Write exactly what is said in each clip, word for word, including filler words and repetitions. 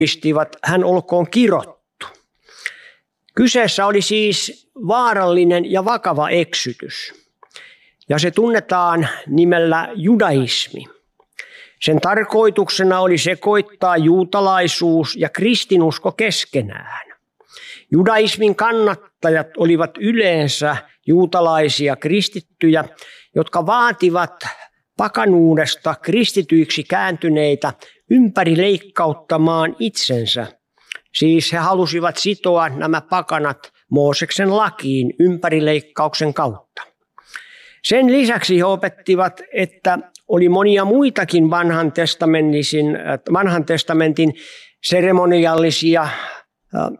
istivat, hän olkoon kirottu. Kyseessä oli siis vaarallinen ja vakava eksytys. Ja se tunnetaan nimellä judaismi. Sen tarkoituksena oli sekoittaa juutalaisuus ja kristinusko keskenään. Judaismin kannattajat olivat yleensä juutalaisia kristittyjä, jotka vaativat pakanuudesta kristityiksi kääntyneitä ympärileikkauttamaan itsensä. Siis he halusivat sitoa nämä pakanat Mooseksen lakiin ympärileikkauksen kautta. Sen lisäksi he opettivat, että oli monia muitakin vanhan testamentin, vanhan testamentin seremoniallisia äh, äh,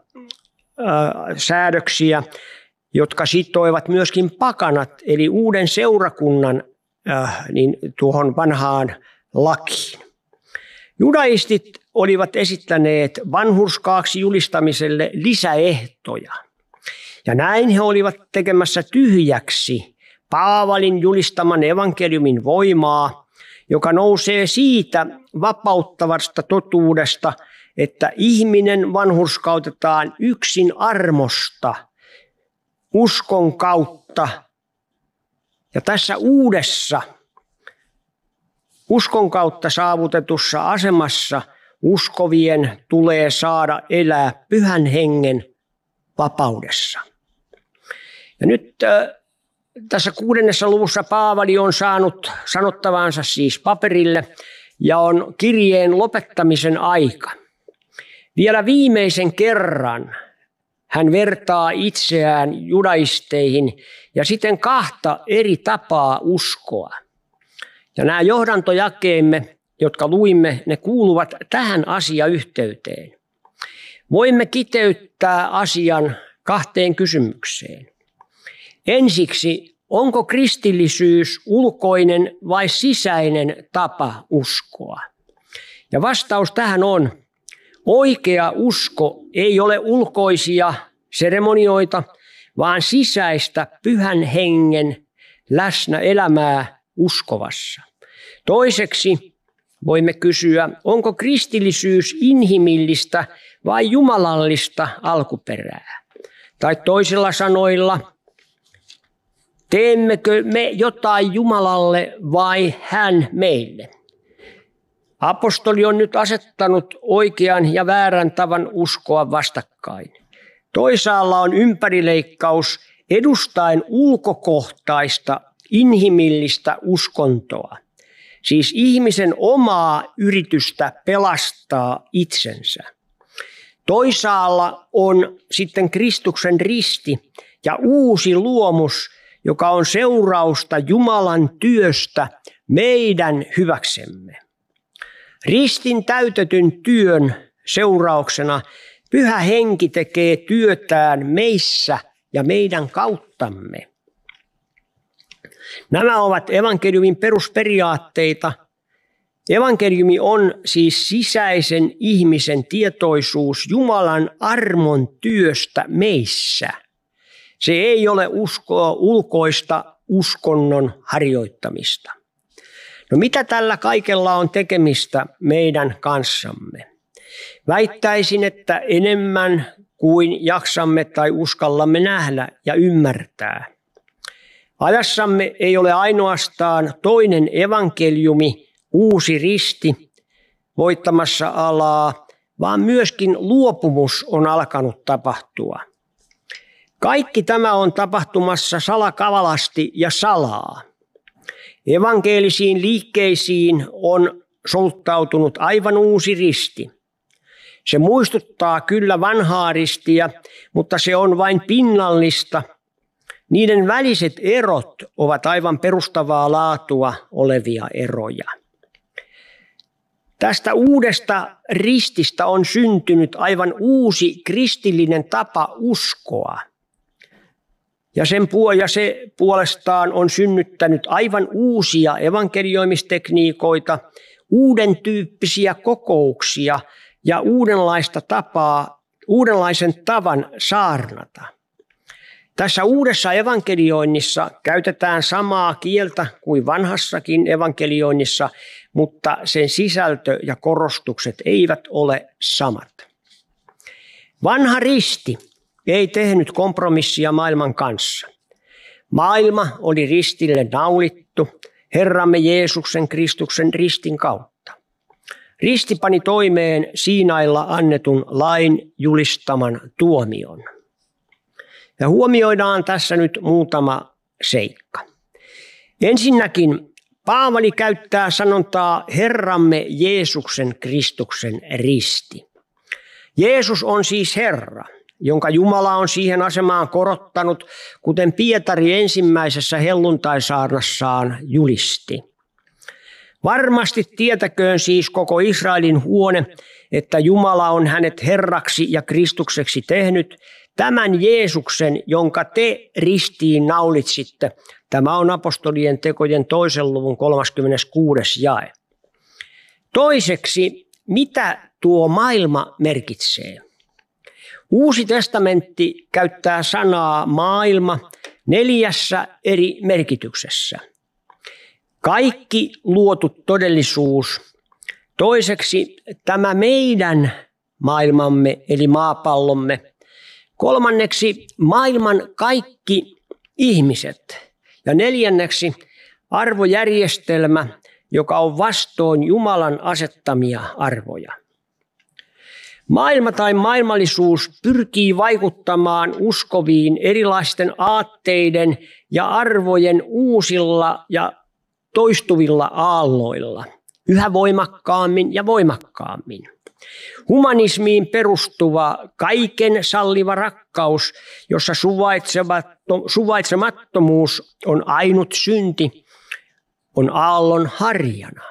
säädöksiä, jotka sitoivat myöskin pakanat, eli uuden seurakunnan äh, niin tuohon vanhaan lakiin. Judaistit olivat esittäneet vanhurskaaksi julistamiselle lisäehtoja, ja näin he olivat tekemässä tyhjäksi Paavalin julistaman evankeliumin voimaa, joka nousee siitä vapauttavasta totuudesta, että ihminen vanhurskautetaan yksin armosta, uskon kautta. Ja tässä uudessa uskon kautta saavutetussa asemassa uskovien tulee saada elää Pyhän Hengen vapaudessa. Ja nyt tässä kuudennessa luvussa Paavali on saanut sanottavansa siis paperille ja on kirjeen lopettamisen aika. Vielä viimeisen kerran hän vertaa itseään judaisteihin ja siten kahta eri tapaa uskoa. Ja nämä johdantojakeemme, jotka luimme, ne kuuluvat tähän asiayhteyteen. Voimme kiteyttää asian kahteen kysymykseen. Ensiksi, onko kristillisyys ulkoinen vai sisäinen tapa uskoa? Ja vastaus tähän on, oikea usko ei ole ulkoisia seremonioita, vaan sisäistä Pyhän Hengen läsnäelämää uskovassa. Toiseksi voimme kysyä, onko kristillisyys inhimillistä vai jumalallista alkuperää? Tai toisilla sanoilla, teemmekö me jotain Jumalalle vai hän meille? Apostoli on nyt asettanut oikean ja väärän tavan uskoa vastakkain. Toisaalla on ympärileikkaus edustaen ulkokohtaista inhimillistä uskontoa, siis ihmisen omaa yritystä pelastaa itsensä. Toisaalla on sitten Kristuksen risti ja uusi luomus, joka on seurausta Jumalan työstä meidän hyväksemme. Ristin täytetyn työn seurauksena Pyhä Henki tekee työtään meissä ja meidän kauttamme. Nämä ovat evankeliumin perusperiaatteita. Evankeliumi on siis sisäisen ihmisen tietoisuus Jumalan armon työstä meissä. Se ei ole uskoa ulkoista uskonnon harjoittamista. No mitä tällä kaikella on tekemistä meidän kanssamme? Väittäisin, että enemmän kuin jaksamme tai uskallamme nähdä ja ymmärtää. Ajassamme ei ole ainoastaan toinen evankeliumi, uusi risti, voittamassa alaa, vaan myöskin luopumus on alkanut tapahtua. Kaikki tämä on tapahtumassa salakavalasti ja salaa. Evankelisiin liikkeisiin on soluttautunut aivan uusi risti. Se muistuttaa kyllä vanhaa ristiä, mutta se on vain pinnallista. Niiden väliset erot ovat aivan perustavaa laatua olevia eroja. Tästä uudesta rististä on syntynyt aivan uusi kristillinen tapa uskoa. Ja, sen puol- ja se puolestaan on synnyttänyt aivan uusia evankelioimistekniikoita, uuden tyyppisiä kokouksia ja uudenlaista tapaa, uudenlaisen tavan saarnata. Tässä uudessa evankelioinnissa käytetään samaa kieltä kuin vanhassakin evankelioinnissa, mutta sen sisältö ja korostukset eivät ole samat. Vanha risti ei tehnyt kompromissia maailman kanssa. Maailma oli ristille naulittu Herramme Jeesuksen Kristuksen ristin kautta. Risti pani toimeen Siinailla annetun lain julistaman tuomion. Ja huomioidaan tässä nyt muutama seikka. Ensinnäkin Paavali käyttää sanontaa Herramme Jeesuksen Kristuksen risti. Jeesus on siis Herra, jonka Jumala on siihen asemaan korottanut, kuten Pietari ensimmäisessä helluntaisaarnassaan julisti. Varmasti tietäköön siis koko Israelin huone, että Jumala on hänet Herraksi ja Kristukseksi tehnyt, tämän Jeesuksen, jonka te ristiin naulitsitte. Tämä on apostolien tekojen toisen luvun kolmaskymmeneskuudes jae. Toiseksi, mitä tuo maailma merkitsee? Uusi testamentti käyttää sanaa maailma neljässä eri merkityksessä. Kaikki luotu todellisuus. Toiseksi tämä meidän maailmamme eli maapallomme. Kolmanneksi maailman kaikki ihmiset. Ja neljänneksi arvojärjestelmä, joka on vastoin Jumalan asettamia arvoja. Maailma tai maailmallisuus pyrkii vaikuttamaan uskoviin erilaisten aatteiden ja arvojen uusilla ja toistuvilla aalloilla, yhä voimakkaammin ja voimakkaammin. Humanismiin perustuva kaiken salliva rakkaus, jossa suvaitsemattomuus on ainut synti, on aallon harjana.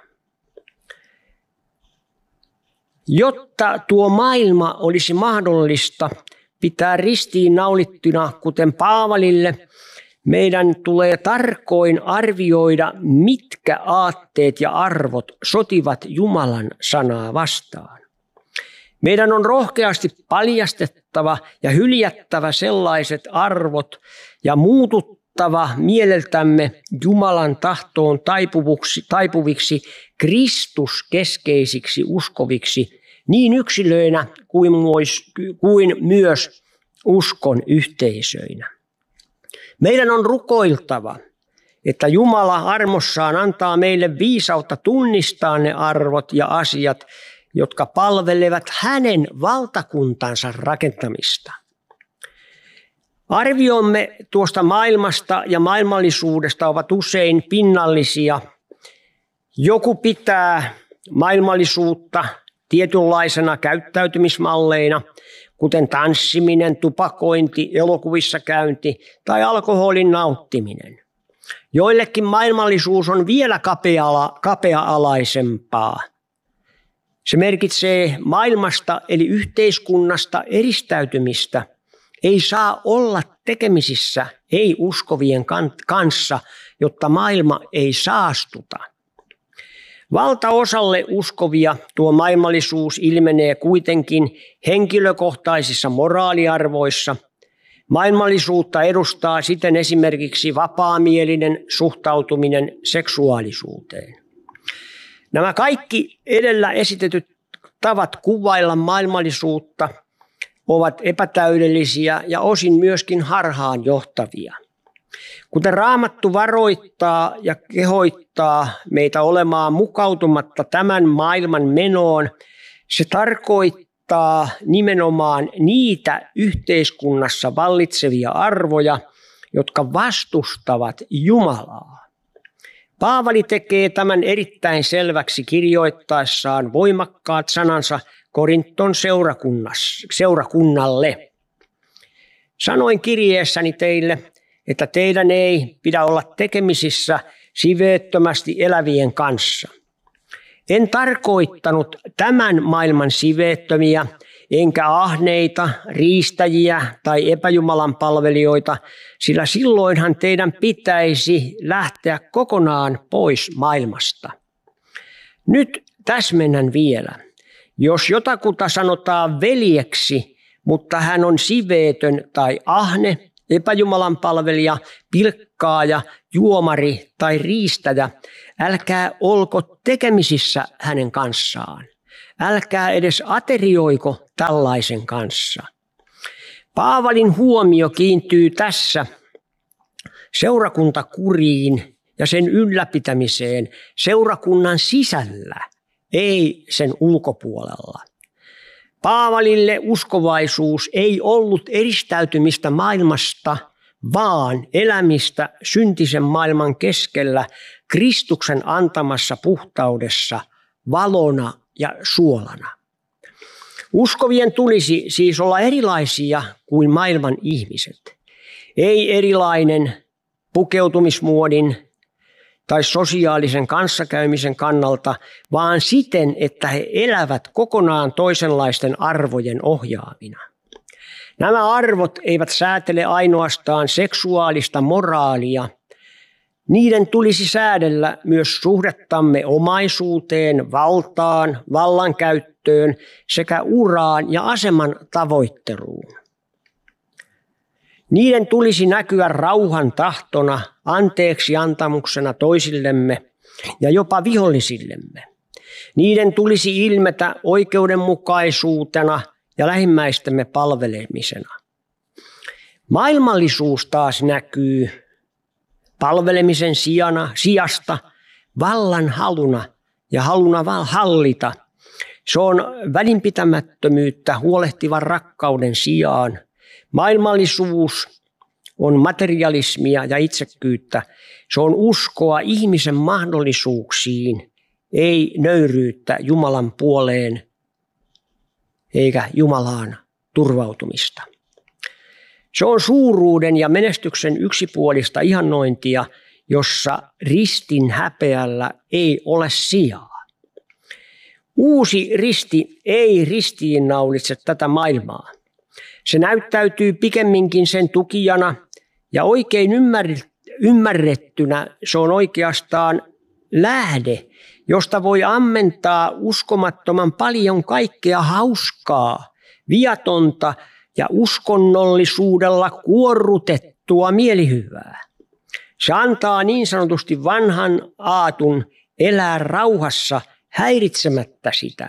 Jotta tuo maailma olisi mahdollista pitää ristiin naulittuna, kuten Paavalille, meidän tulee tarkoin arvioida, mitkä aatteet ja arvot sotivat Jumalan sanaa vastaan. Meidän on rohkeasti paljastettava ja hyljättävä sellaiset arvot ja muututtava mieleltämme Jumalan tahtoon taipuviksi Kristuskeskeisiksi uskoviksi niin yksilöinä kuin, kuin myös uskon yhteisöinä. Meidän on rukoiltava, että Jumala armossaan antaa meille viisautta tunnistaa ne arvot ja asiat, jotka palvelevat hänen valtakuntansa rakentamista. Arviomme tuosta maailmasta ja maailmallisuudesta ovat usein pinnallisia. Joku pitää maailmallisuutta tietynlaisena käyttäytymismalleina, kuten tanssiminen, tupakointi, elokuvissa käynti tai alkoholin nauttiminen. Joillekin maailmallisuus on vielä kapea- kapea-alaisempaa. Se merkitsee maailmasta eli yhteiskunnasta eristäytymistä. Ei saa olla tekemisissä ei-uskovien kanssa, jotta maailma ei saastuta. Valtaosalle uskovia tuo maailmallisuus ilmenee kuitenkin henkilökohtaisissa moraaliarvoissa. Maailmallisuutta edustaa siten esimerkiksi vapaamielinen suhtautuminen seksuaalisuuteen. Nämä kaikki edellä esitetyt tavat kuvailla maailmallisuutta ovat epätäydellisiä ja osin myöskin harhaan johtavia. Kuten Raamattu varoittaa ja kehoittaa meitä olemaan mukautumatta tämän maailman menoon, se tarkoittaa nimenomaan niitä yhteiskunnassa vallitsevia arvoja, jotka vastustavat Jumalaa. Paavali tekee tämän erittäin selväksi kirjoittaessaan voimakkaat sanansa Korinton seurakunnalle. Sanoin kirjeessäni teille, että teidän ei pidä olla tekemisissä siveettömästi elävien kanssa. En tarkoittanut tämän maailman siveettömiä, enkä ahneita, riistäjiä tai epäjumalan palvelijoita, sillä silloinhan teidän pitäisi lähteä kokonaan pois maailmasta. Nyt täsmennän vielä. Jos jotakuta sanotaan veljeksi, mutta hän on siveetön tai ahne, epäjumalan palvelija, pilkkaaja, juomari tai riistäjä, älkää olko tekemisissä hänen kanssaan. Älkää edes aterioiko tällaisen kanssa. Paavalin huomio kiintyy tässä seurakuntakuriin ja sen ylläpitämiseen seurakunnan sisällä, ei sen ulkopuolella. Paavalille uskovaisuus ei ollut eristäytymistä maailmasta, vaan elämistä syntisen maailman keskellä Kristuksen antamassa puhtaudessa, valona ja suolana. Uskovien tulisi siis olla erilaisia kuin maailman ihmiset. Ei erilainen pukeutumismuodin tai sosiaalisen kanssakäymisen kannalta, vaan siten, että he elävät kokonaan toisenlaisten arvojen ohjaamina. Nämä arvot eivät säätele ainoastaan seksuaalista moraalia. Niiden tulisi säädellä myös suhdettamme omaisuuteen, valtaan, vallankäyttöön sekä uraan ja aseman tavoitteluun. Niiden tulisi näkyä rauhan tahtona, anteeksiantamuksena toisillemme ja jopa vihollisillemme. Niiden tulisi ilmetä oikeudenmukaisuutena ja lähimmäistemme palvelemisena. Maailmallisuus taas näkyy palvelemisen sijana, sijasta vallan haluna ja haluna hallita. Se on välinpitämättömyyttä huolehtivan rakkauden sijaan. Maailmallisuus on materialismia ja itsekkyyttä. Se on uskoa ihmisen mahdollisuuksiin, ei nöyryyttä Jumalan puoleen eikä Jumalaan turvautumista. Se on suuruuden ja menestyksen yksipuolista ihannointia, jossa ristin häpeällä ei ole sijaa. Uusi risti ei ristiinnaulitse tätä maailmaa. Se näyttäytyy pikemminkin sen tukijana ja oikein ymmärrettynä se on oikeastaan lähde, josta voi ammentaa uskomattoman paljon kaikkea hauskaa, viatonta ja uskonnollisuudella kuorrutettua mielihyvää. Se antaa niin sanotusti vanhan aatun elää rauhassa häiritsemättä sitä.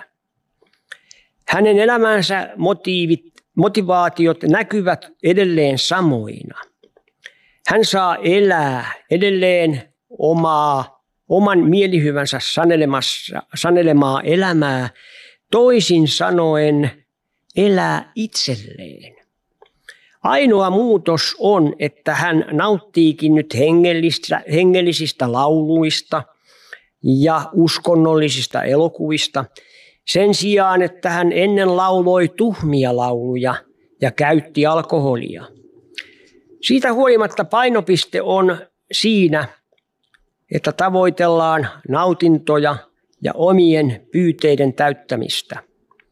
Hänen elämänsä motiivit, motivaatiot näkyvät edelleen samoina. Hän saa elää edelleen omaa, oman mielihyvänsä sanelemaa elämää, toisin sanoen elää itselleen. Ainoa muutos on, että hän nauttiikin nyt hengellisistä lauluista ja uskonnollisista elokuvista, sen sijaan, että hän ennen lauloi tuhmia lauluja ja käytti alkoholia. Siitä huolimatta painopiste on siinä, että tavoitellaan nautintoja ja omien pyyteiden täyttämistä,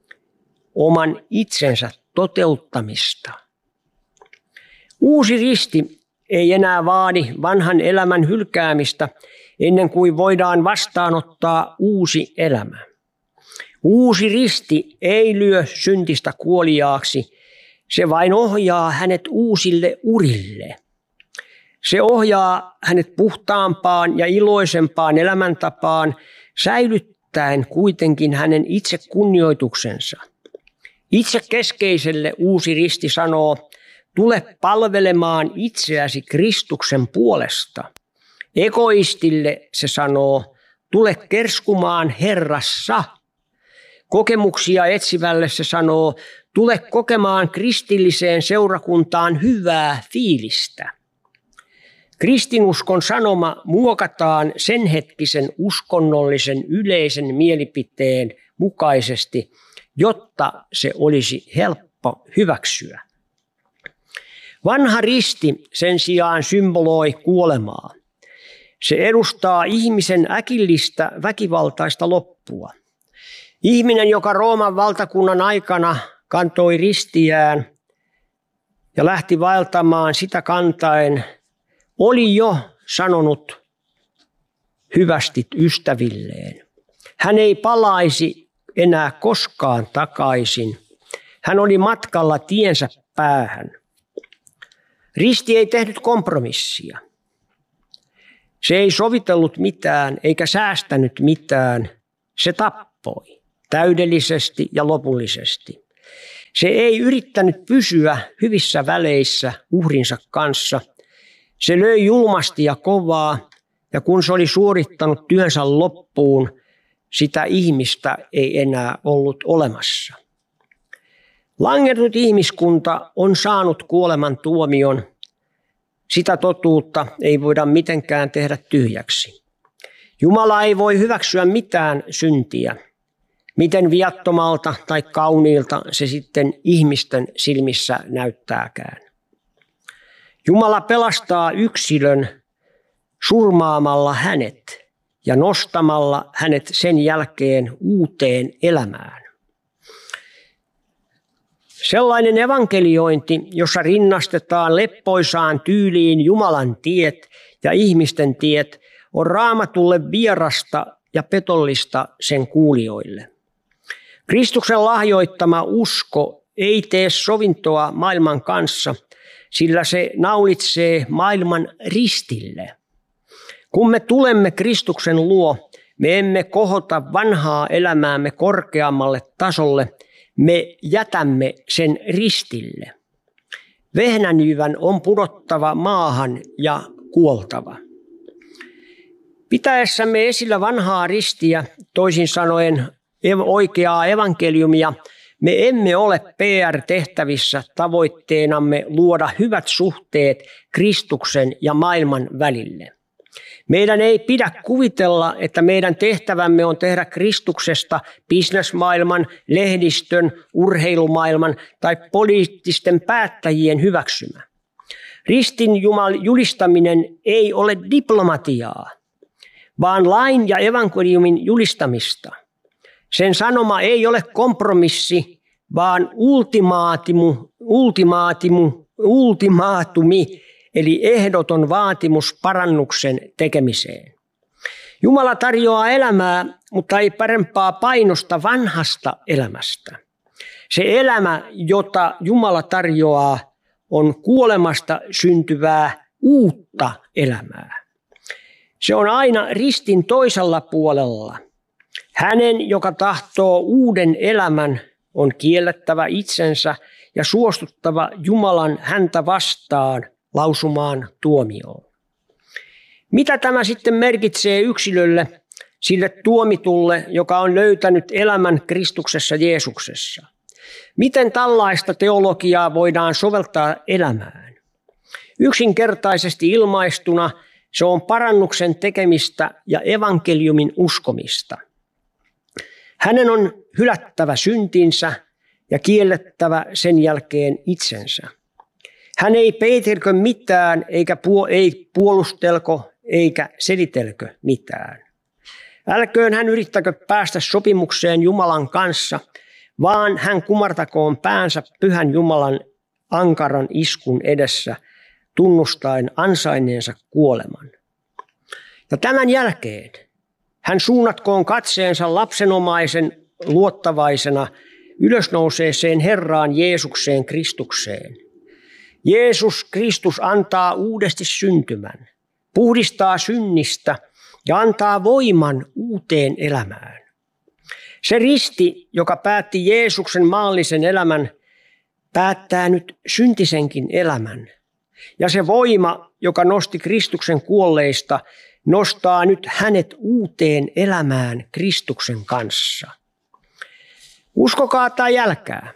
oman itsensä toteuttamista. Uusi risti ei enää vaadi vanhan elämän hylkäämistä ennen kuin voidaan vastaanottaa uusi elämä. Uusi risti ei lyö syntistä kuoliaaksi, se vain ohjaa hänet uusille urille. Se ohjaa hänet puhtaampaan ja iloisempaan elämäntapaan, säilyttäen kuitenkin hänen itsekunnioituksensa. Itse keskeiselle uusi risti sanoo, tule palvelemaan itseäsi Kristuksen puolesta. Egoistille se sanoo, tule kerskumaan Herrassa. Kokemuksia etsivälle se sanoo, tule kokemaan kristilliseen seurakuntaan hyvää fiilistä. Kristinuskon sanoma muokataan sen hetkisen uskonnollisen yleisen mielipiteen mukaisesti, jotta se olisi helppo hyväksyä. Vanha risti sen sijaan symboloi kuolemaa. Se edustaa ihmisen äkillistä väkivaltaista loppua. Ihminen, joka Rooman valtakunnan aikana kantoi ristiään ja lähti vaeltamaan sitä kantaen, oli jo sanonut hyvästit ystävilleen. Hän ei palaisi enää koskaan takaisin. Hän oli matkalla tiensä päähän. Risti ei tehnyt kompromissia. Se ei sovitellut mitään eikä säästänyt mitään. Se tappoi täydellisesti ja lopullisesti. Se ei yrittänyt pysyä hyvissä väleissä uhrinsa kanssa. Se löi julmasti ja kovaa, ja kun se oli suorittanut työnsä loppuun, sitä ihmistä ei enää ollut olemassa. Langetut ihmiskunta on saanut kuoleman tuomion. Sitä totuutta ei voida mitenkään tehdä tyhjäksi. Jumala ei voi hyväksyä mitään syntiä. Miten viattomalta tai kauniilta se sitten ihmisten silmissä näyttääkään. Jumala pelastaa yksilön surmaamalla hänet ja nostamalla hänet sen jälkeen uuteen elämään. Sellainen evankeliointi, jossa rinnastetaan leppoisaan tyyliin Jumalan tiet ja ihmisten tiet, on Raamatulle vierasta ja petollista sen kuulijoille. Kristuksen lahjoittama usko ei tee sovintoa maailman kanssa, sillä se naulitsee maailman ristille. Kun me tulemme Kristuksen luo, me emme kohota vanhaa elämäämme korkeammalle tasolle, me jätämme sen ristille. Vehnänjyvän on pudottava maahan ja kuoltava. Pitäessämme esillä vanhaa ristiä, toisin sanoen oikeaa evankeliumia, me emme ole P R-tehtävissä tavoitteenamme luoda hyvät suhteet Kristuksen ja maailman välille. Meidän ei pidä kuvitella, että meidän tehtävämme on tehdä Kristuksesta bisnesmaailman, lehdistön, urheilumaailman tai poliittisten päättäjien hyväksymä. Ristin Jumalan julistaminen ei ole diplomatiaa, vaan lain ja evankeliumin julistamista. Sen sanoma ei ole kompromissi, vaan ultimaatimu, ultimaatimu, ultimaatumi, eli ehdoton vaatimus parannuksen tekemiseen. Jumala tarjoaa elämää, mutta ei parempaa painosta vanhasta elämästä. Se elämä, jota Jumala tarjoaa, on kuolemasta syntyvää uutta elämää. Se on aina ristin toisella puolella. Hänen, joka tahtoo uuden elämän, on kiellettävä itsensä ja suostuttava Jumalan häntä vastaan lausumaan tuomioon. Mitä tämä sitten merkitsee yksilölle, sille tuomitulle, joka on löytänyt elämän Kristuksessa Jeesuksessa? Miten tällaista teologiaa voidaan soveltaa elämään? Yksinkertaisesti ilmaistuna se on parannuksen tekemistä ja evankeliumin uskomista. Hänen on hylättävä syntinsä ja kiellettävä sen jälkeen itsensä. Hän ei peitelkö mitään, eikä puo, ei puolustelko, eikä selitelkö mitään. Älköön hän yrittäkö päästä sopimukseen Jumalan kanssa, vaan hän kumartakoon päänsä pyhän Jumalan ankaran iskun edessä, tunnustaen ansainneensa kuoleman. Ja tämän jälkeen hän suunnatkoon katseensa lapsenomaisen luottavaisena ylösnouseeseen Herraan Jeesukseen Kristukseen. Jeesus Kristus antaa uudesti syntymän, puhdistaa synnistä ja antaa voiman uuteen elämään. Se risti, joka päätti Jeesuksen maallisen elämän, päättää nyt syntisenkin elämän. Ja se voima, joka nosti Kristuksen kuolleista, nostaa nyt hänet uuteen elämään Kristuksen kanssa. Uskokaa tai älkää.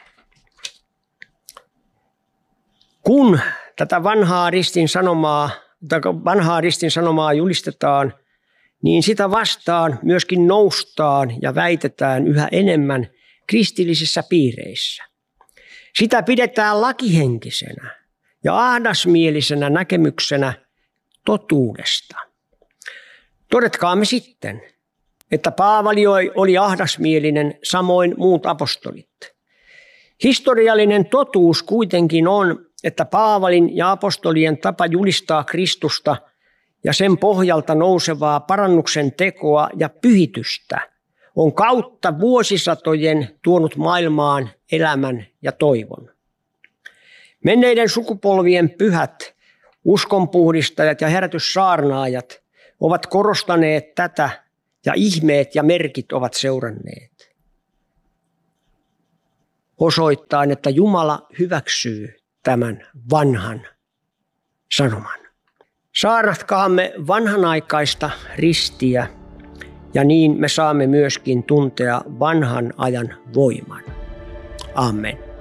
Kun tätä vanhaa ristin sanomaa, vanhaa ristin sanomaa julistetaan, niin sitä vastaan myöskin noustaan ja väitetään yhä enemmän kristillisissä piireissä. Sitä pidetään lakihenkisenä ja ahdasmielisenä näkemyksenä totuudesta. Todetkaamme sitten, että Paavali oli ahdasmielinen, samoin muut apostolit. Historiallinen totuus kuitenkin on, että Paavalin ja apostolien tapa julistaa Kristusta ja sen pohjalta nousevaa parannuksen tekoa ja pyhitystä on kautta vuosisatojen tuonut maailmaan elämän ja toivon. Menneiden sukupolvien pyhät, uskonpuhdistajat ja herätyssaarnaajat ovat korostaneet tätä ja ihmeet ja merkit ovat seuranneet. Osoittain, että Jumala hyväksyy tämän vanhan sanoman. Saarnatkaamme vanhanaikaista ristiä ja niin me saamme myöskin tuntea vanhan ajan voiman. Amen.